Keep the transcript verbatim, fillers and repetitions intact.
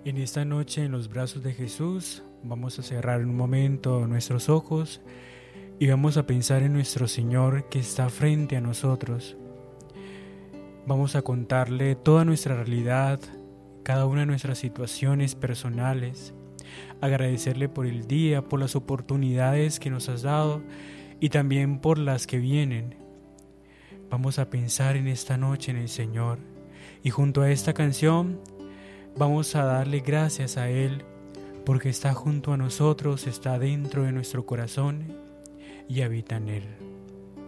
En esta noche, en los brazos de Jesús, vamos a cerrar un momento nuestros ojos y vamos a pensar en nuestro Señor que está frente a nosotros. Vamos a contarle toda nuestra realidad, cada una de nuestras situaciones personales, agradecerle por el día, por las oportunidades que nos has dado y también por las que vienen. Vamos a pensar en esta noche en el Señor y junto a esta canción vamos a darle gracias a Él porque está junto a nosotros, está dentro de nuestro corazón y habita en Él.